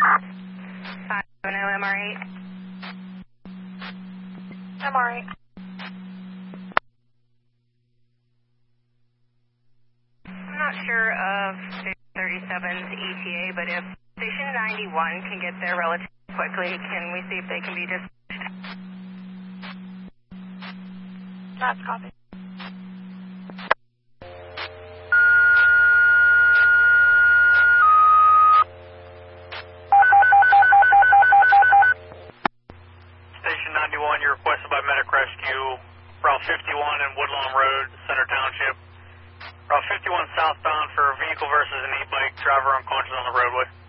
MR8. MR8. I'm not sure of 37's ETA, but if Station 91 can get there relatively quickly, can we see if they can be just... That's copy. Station 91, you're requested by Medic Rescue, Route 51 and Woodlawn Road, Center Township. Route 51 southbound for a vehicle versus an e-bike, driver unconscious on the roadway.